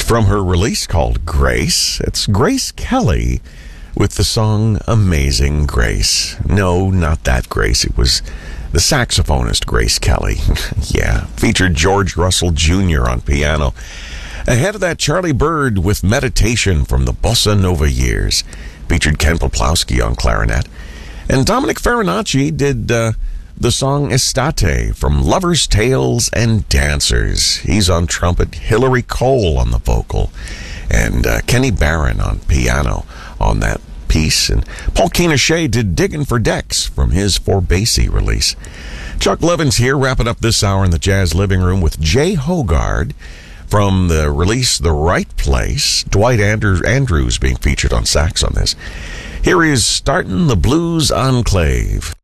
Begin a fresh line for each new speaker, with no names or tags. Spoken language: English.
from her release called Grace. It's Grace Kelly with the song Amazing Grace. No, not that Grace. It was the saxophonist Grace Kelly. Yeah, featured George Russell Jr. on piano. Ahead of that, Charlie Bird with Meditation from the Bossa Nova years. Featured Ken Poplowski on clarinet. And Dominic Farinacci did the song Estate from Lovers, Tales, and Dancers. He's on trumpet, Hillary Cole on the vocal, and Kenny Barron on piano on that piece. And Paul Keener-Shea did Diggin' for Dex from his For Basie release. Chuck Levins here, wrapping up this hour in the Jazz Living Room with Jay Hogard from the release The Right Place. Dwight Andrews being featured on sax on this. Here he is starting the Blues Enclave.